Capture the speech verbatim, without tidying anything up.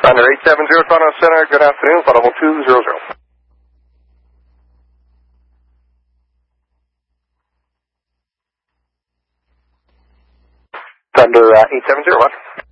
Thunder eight seven zero, Toronto Center, good afternoon, flight level two zero zero. Thunder uh, eight seven zero, what?